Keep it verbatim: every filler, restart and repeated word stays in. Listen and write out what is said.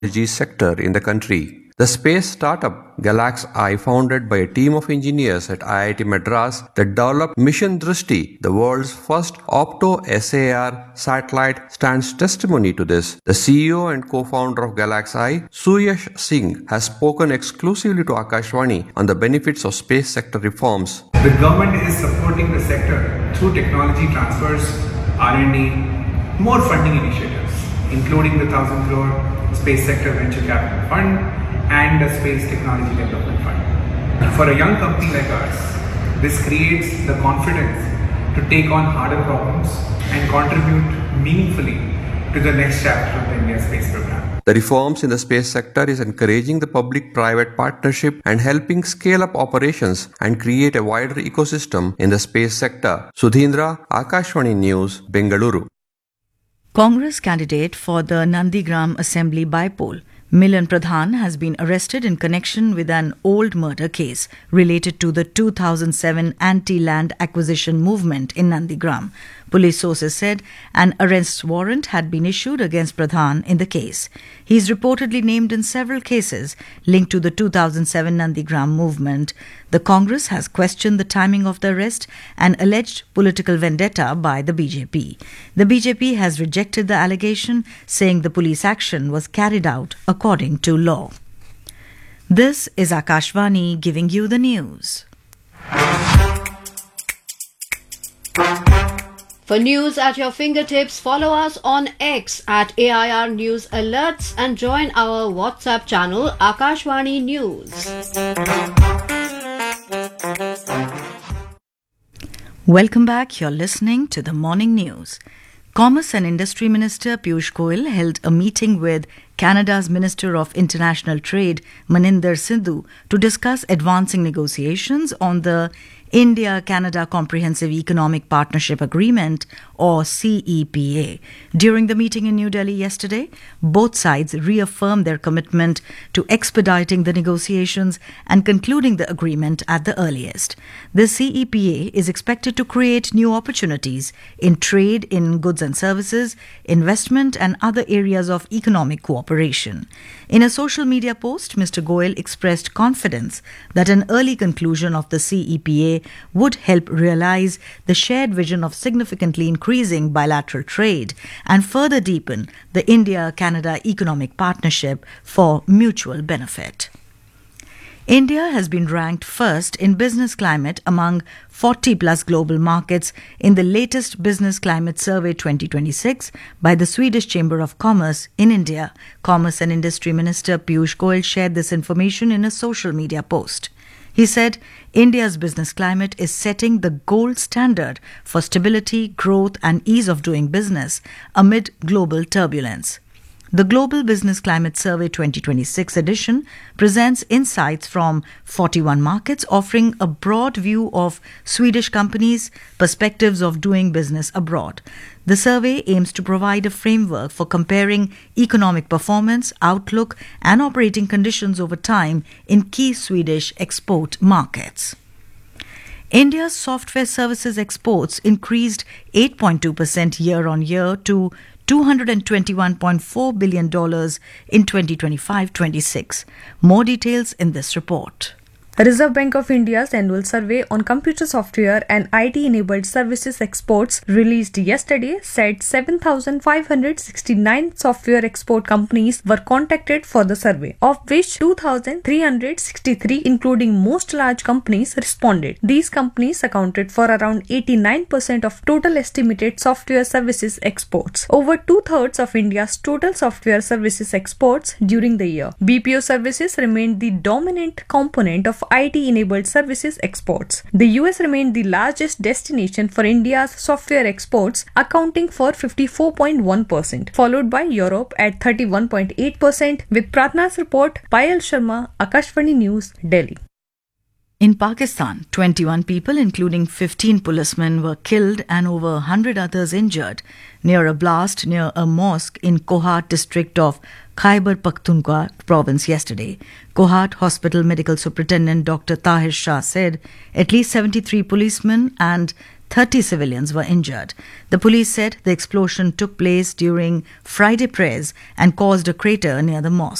technology sector in the country. The space startup GalaxEye, founded by a team of engineers at I I T Madras that developed Mission Drishti, the world's first opto-S A R satellite, stands testimony to this. The C E O and co-founder of GalaxEye, Suyash Singh, has spoken exclusively to Akashvani on the benefits of space sector reforms. The government is supporting the sector through technology transfers, R and D, more funding initiatives, including the one thousand crore Space Sector Venture Capital Fund and the Space Technology Development Fund. For a young company like us, this creates the confidence to take on harder problems and contribute meaningfully to the next chapter of the India Space Program. The reforms in the space sector is encouraging the public-private partnership and helping scale up operations and create a wider ecosystem in the space sector. Sudhindra, Akashvani News, Bengaluru. Congress candidate for the Nandigram Assembly Bypoll, Milan Pradhan, has been arrested in connection with an old murder case related to the two thousand seven anti-land acquisition movement in Nandigram. Police sources said an arrest warrant had been issued against Pradhan in the case. He is reportedly named in several cases linked to the two thousand seven Nandigram movement. The Congress has questioned the timing of the arrest and alleged political vendetta by the B J P. The B J P has rejected the allegation, saying the police action was carried out according to law. This is Akashvani giving you the news. For news at your fingertips, follow us on X at A I R News Alerts and join our WhatsApp channel Akashvani News. Welcome back. You're listening to the Morning News. Commerce and Industry Minister Piyush Goyal held a meeting with Canada's Minister of International Trade, Maninder Sindhu, to discuss advancing negotiations on the India-Canada Comprehensive Economic Partnership Agreement, or C E P A. During the meeting in New Delhi yesterday, both sides reaffirmed their commitment to expediting the negotiations and concluding the agreement at the earliest. The C E P A is expected to create new opportunities in trade in goods and services, investment, and other areas of economic cooperation. In a social media post, Mister Goyal expressed confidence that an early conclusion of the C E P A would help realize the shared vision of significantly increasing bilateral trade and further deepen the India-Canada economic partnership for mutual benefit. India has been ranked first in business climate among forty plus global markets in the latest Business Climate Survey twenty twenty-six by the Swedish Chamber of Commerce in India. Commerce and Industry Minister Piyush Goyal shared this information in a social media post. He said India's business climate is setting the gold standard for stability, growth, and ease of doing business amid global turbulence. The Global Business Climate Survey twenty twenty-six edition presents insights from forty-one markets, offering a broad view of Swedish companies' perspectives of doing business abroad. The survey aims to provide a framework for comparing economic performance, outlook, and operating conditions over time in key Swedish export markets. India's software services exports increased eight point two percent year-on-year to two hundred twenty-one point four billion dollars in twenty twenty-five twenty-six. More details in this report. Reserve Bank of India's annual survey on computer software and I T-enabled services exports released yesterday said seven thousand five hundred sixty-nine software export companies were contacted for the survey, of which two thousand three hundred sixty-three, including most large companies, responded. These companies accounted for around eighty-nine percent of total estimated software services exports, over two-thirds of India's total software services exports during the year. B P O services remained the dominant component of I T-enabled services exports. The U S remained the largest destination for India's software exports, accounting for fifty-four point one percent, followed by Europe at thirty-one point eight percent. With Pratna's report, Payal Sharma, Akashvani News, Delhi. In Pakistan, twenty-one people, including fifteen policemen, were killed and over one hundred others injured near a blast near a mosque in Kohat district of Khyber Pakhtunkhwa province yesterday. Kohat Hospital Medical Superintendent Doctor Tahir Shah said at least seventy-three policemen and thirty civilians were injured. The police said the explosion took place during Friday prayers and caused a crater near the mosque.